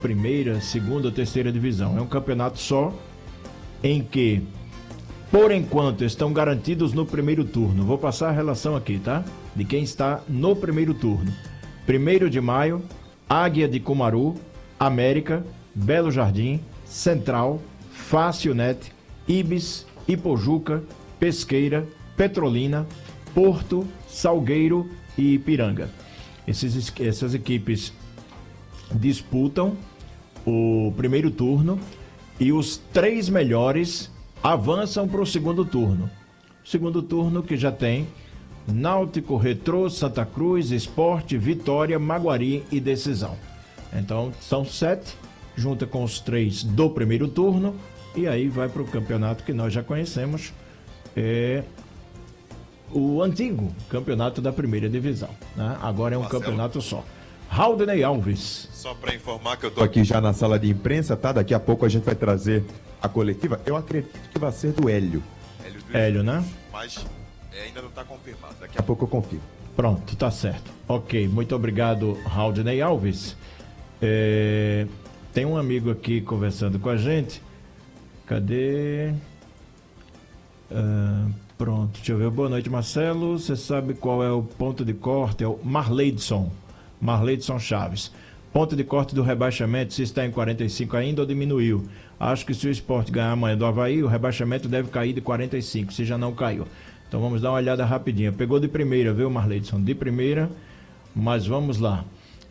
primeira, segunda ou terceira divisão. É um campeonato só em que, por enquanto, estão garantidos no primeiro turno. Vou passar a relação aqui, tá? De quem está no primeiro turno. 1º de maio, Águia de Cumaru, América, Belo Jardim, Central, Fácil Net, Ibis, Ipojuca, Pesqueira, Petrolina, Porto, Salgueiro e Ipiranga. Essas equipes disputam o primeiro turno e os 3 melhores avançam para o segundo turno. Segundo turno que já tem Náutico, Retrô, Santa Cruz, Sport, Vitória, Maguari e Decisão. Então são 7, junta com os 3 do primeiro turno e aí vai para o campeonato que nós já conhecemos, o antigo campeonato da primeira divisão, né? Agora é um campeonato só. Haldney Alves. Só para informar que eu tô aqui já na sala de imprensa, tá? Daqui a pouco a gente vai trazer a coletiva. Eu acredito que vai ser do Hélio. Hélio, né? Mas ainda não está confirmado. Daqui a pouco eu confirmo. Pronto, tá certo. Ok, muito obrigado, Haldney Alves. Tem um amigo aqui conversando com a gente. Cadê? Pronto, deixa eu ver. Boa noite, Marcelo. Você sabe qual é o ponto de corte? É o Marleidson Chaves. Ponto de corte do rebaixamento, se está em 45 ainda ou diminuiu? Acho que se o Sport ganhar amanhã do Avaí, o rebaixamento deve cair de 45, se já não caiu. Então vamos dar uma olhada rapidinha. Pegou de primeira, viu, Marleidson? De primeira, mas vamos lá.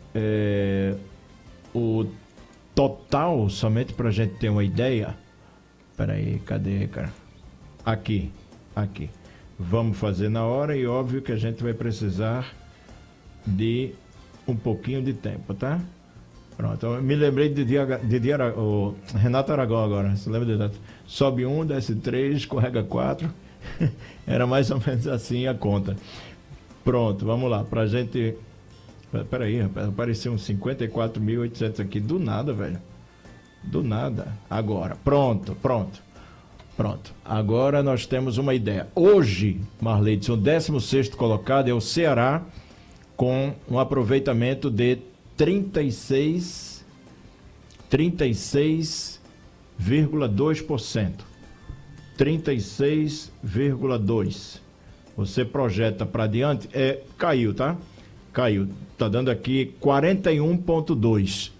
O total, somente para a gente ter uma ideia. Peraí, cadê, cara? Aqui. Vamos fazer na hora e óbvio que a gente vai precisar de um pouquinho de tempo, tá? Pronto, eu me lembrei de o Renato Aragão agora. Você lembra de sobe 1, desce 3, escorrega 4. Era mais ou menos assim a conta. Pronto, vamos lá, pra gente... Peraí, rapaz, apareceu uns 54.800 aqui, do nada, velho. Do nada. Agora, pronto. Agora nós temos uma ideia. Hoje, Marleidson, o 16º colocado é o Ceará, com um aproveitamento de 36,2%. 36,2%. Você projeta para diante, caiu, tá? Caiu. Tá dando aqui 41,2%.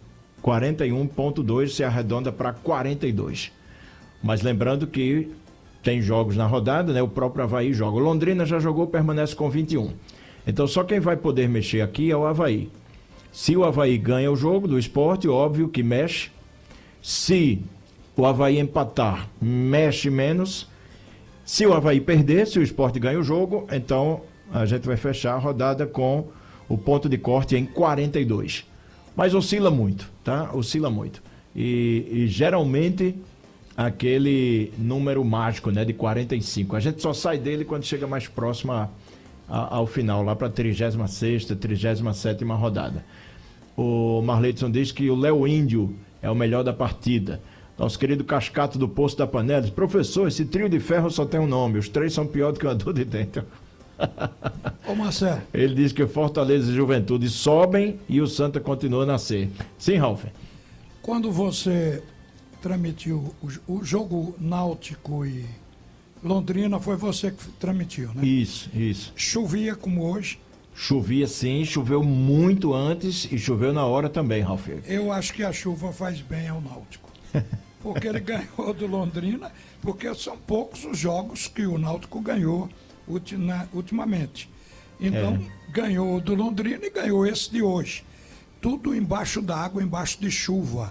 41,2% se arredonda para 42%. Mas lembrando que tem jogos na rodada, né? O próprio Avaí joga. O Londrina já jogou, permanece com 21%. Então só quem vai poder mexer aqui é o Avaí. Se o Avaí ganha o jogo do Sport, óbvio que mexe. Se o Avaí empatar, mexe menos. Se o Avaí perder, se o Sport ganha o jogo, então a gente vai fechar a rodada com o ponto de corte em 42. Mas oscila muito, tá? Oscila muito. E geralmente aquele número mágico, né, de 45. A gente só sai dele quando chega mais próximo ao final, lá para a 36ª, 37ª rodada. O Marleidson diz que o Léo Índio é o melhor da partida. Nosso querido Cascato do Poço da Panela diz: professor, esse trio de ferro só tem um nome, os 3 são pior do que o Ador de dentro. Ô Marcelo. Ele diz que Fortaleza e Juventude sobem e o Santa continua a C. Sim, Ralf. Quando você transmitiu o jogo Náutico e Londrina, foi você que transmitiu, né? Isso. Chovia como hoje? Chovia sim, choveu muito antes e choveu na hora também, Ralf. Eu acho que a chuva faz bem ao Náutico. Porque ele ganhou do Londrina, porque são poucos os jogos que o Náutico ganhou ultimamente. Então, ganhou do Londrina e ganhou esse de hoje. Tudo embaixo d'água, embaixo de chuva.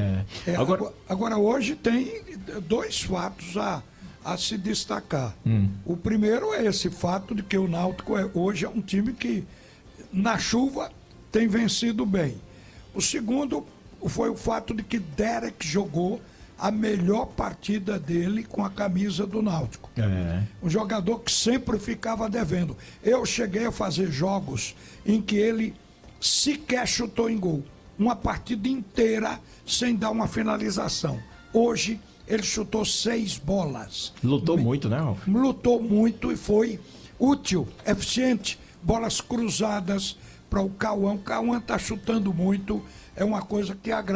Agora, hoje tem 2 fatos a se destacar. O primeiro é esse fato de que o Náutico hoje é um time que, na chuva, tem vencido bem. O segundo foi o fato de que Derek jogou a melhor partida dele com a camisa do Náutico. Um jogador que sempre ficava devendo. Eu cheguei a fazer jogos em que ele sequer chutou em gol. Uma partida inteira sem dar uma finalização. Hoje ele chutou 6 bolas. Lutou muito, né, Ralf? Lutou muito e foi útil, eficiente. Bolas cruzadas para o Cauã. O Cauã está chutando muito. É uma coisa que agrada.